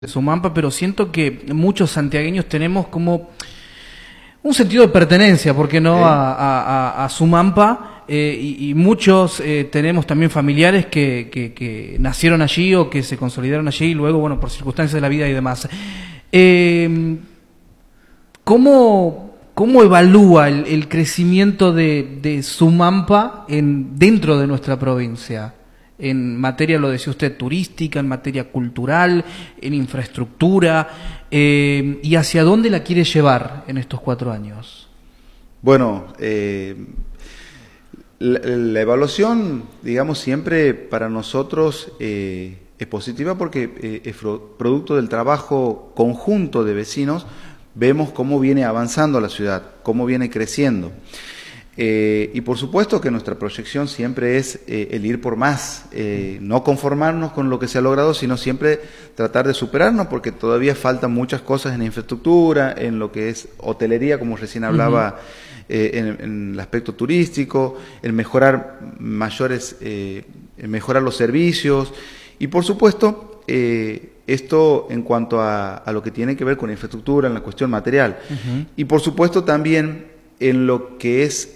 de Sumampa, pero siento que muchos santiagueños tenemos como un sentido de pertenencia, ¿por qué no?, a Sumampa, y muchos tenemos también familiares que nacieron allí o que se consolidaron allí y luego, bueno, por circunstancias de la vida y demás. ¿Cómo evalúa el crecimiento de Sumampa dentro de nuestra provincia? En materia, lo decía usted, turística, en materia cultural, en infraestructura, y hacia dónde la quiere llevar en estos 4 años. Bueno, la evaluación, digamos, siempre para nosotros es positiva porque es producto del trabajo conjunto de vecinos. Vemos cómo viene avanzando la ciudad, cómo viene creciendo. Y por supuesto que nuestra proyección siempre es el ir por más, no conformarnos con lo que se ha logrado, sino siempre tratar de superarnos, porque todavía faltan muchas cosas en la infraestructura, en lo que es hotelería, como recién hablaba, en el aspecto turístico, el mejorar mejorar los servicios, y por supuesto esto en cuanto a lo que tiene que ver con la infraestructura, en la cuestión material, y por supuesto también en lo que es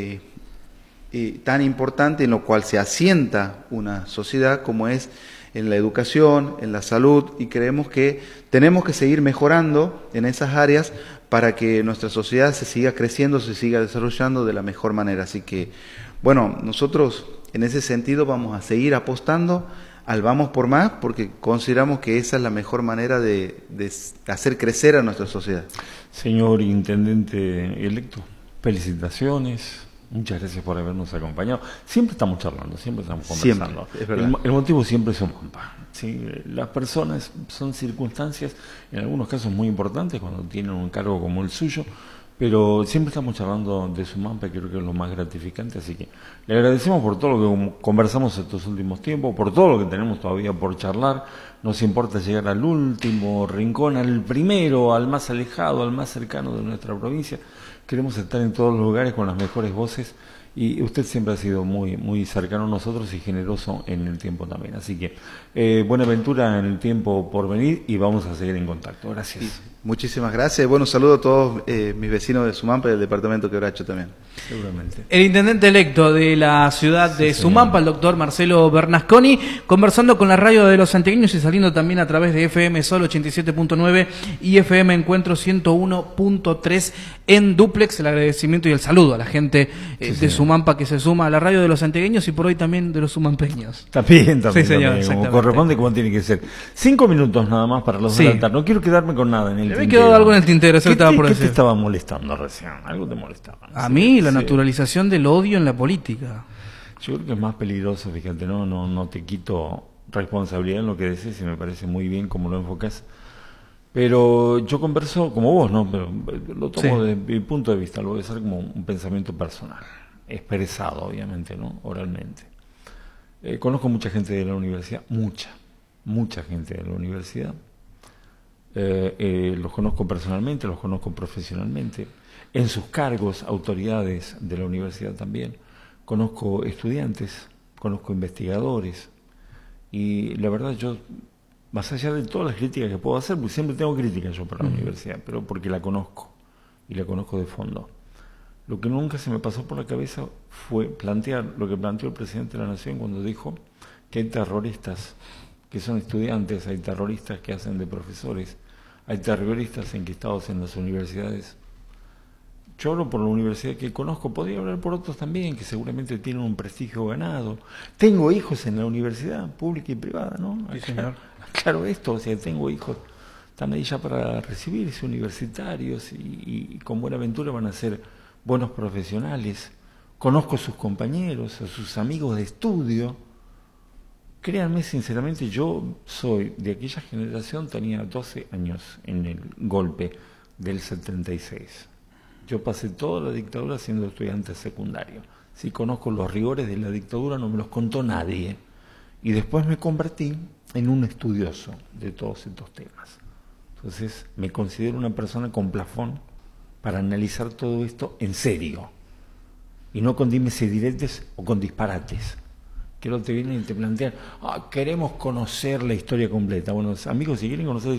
tan importante, en lo cual se asienta una sociedad, como es en la educación, en la salud, y creemos que tenemos que seguir mejorando en esas áreas para que nuestra sociedad se siga creciendo, se siga desarrollando de la mejor manera. Así que, bueno, nosotros en ese sentido vamos a seguir apostando al vamos por más, porque consideramos que esa es la mejor manera de hacer crecer a nuestra sociedad. Señor Intendente electo, felicitaciones, muchas gracias por habernos acompañado. Siempre estamos charlando, siempre estamos conversando. Siempre, es verdad. El motivo siempre es Sumampa, ¿sí? Las personas son circunstancias, en algunos casos muy importantes, cuando tienen un cargo como el suyo, pero siempre estamos charlando de Sumampa, y creo que es lo más gratificante, así que le agradecemos por todo lo que conversamos estos últimos tiempos, por todo lo que tenemos todavía por charlar. Nos importa llegar al último rincón, al primero, al más alejado, al más cercano de nuestra provincia. Queremos estar en todos los lugares con las mejores voces, y usted siempre ha sido muy, muy cercano a nosotros y generoso en el tiempo también. Así que buena aventura en el tiempo por venir, y vamos a seguir en contacto. Gracias. Sí, muchísimas gracias. Bueno, saludo a todos mis vecinos de Sumampa y del departamento Quebracho también. Seguramente. El intendente electo de la ciudad de Sumampa, el doctor Marcelo Bernasconi, conversando con la radio de los santiagueños y saliendo también a través de FM Sol 87.9 y FM Encuentro 101.3 en dúplex. El agradecimiento y el saludo a la gente de Sumampa que se suma a la radio de los santiagueños y por hoy también de los sumampeños. También, Sí, señor, como corresponde, como tiene que ser. 5 minutos nada más para los adelantar. No quiero quedarme con nada en el tintero. Me quedó algo en el tintero, eso estaba por decir. ¿Qué te decir. estaba molestando recién? Algo te molestaba. A mí, la naturalización del odio en la política. Yo creo que es más peligroso, fíjate, no te quito responsabilidad en lo que decís, y me parece muy bien cómo lo enfocás. Pero yo converso como vos, ¿no? Pero lo tomo desde mi punto de vista, lo voy a hacer como un pensamiento personal, expresado, obviamente, ¿no? Oralmente. Conozco mucha gente de la universidad, mucha gente de la universidad. Los conozco personalmente, los conozco profesionalmente, en sus cargos, autoridades de la universidad también. Conozco estudiantes, conozco investigadores, y la verdad yo, más allá de todas las críticas que puedo hacer, porque siempre tengo críticas yo para la universidad, pero porque la conozco, y la conozco de fondo. Lo que nunca se me pasó por la cabeza fue plantear lo que planteó el presidente de la Nación cuando dijo que hay terroristas que son estudiantes, hay terroristas que hacen de profesores, hay terroristas enquistados en las universidades. Yo hablo por la universidad que conozco, podría hablar por otros también, que seguramente tienen un prestigio ganado. Tengo hijos en la universidad, pública y privada, ¿no? Sí, señor. Claro, esto, o sea, tengo hijos, están ahí ya para recibirse, universitarios, y con buena aventura van a ser buenos profesionales. Conozco a sus compañeros, a sus amigos de estudio. Créanme, sinceramente, yo soy de aquella generación, tenía 12 años en el golpe del 76. Yo pasé toda la dictadura siendo estudiante secundario. Si conozco los rigores de la dictadura, no me los contó nadie. Y después me convertí en un estudioso de todos estos temas. Entonces, me considero una persona con plafón para analizar todo esto en serio. Y no con dimes y diretes o con disparates. que luego te vienen y te plantean, queremos conocer la historia completa. Bueno, amigos, si quieren conocer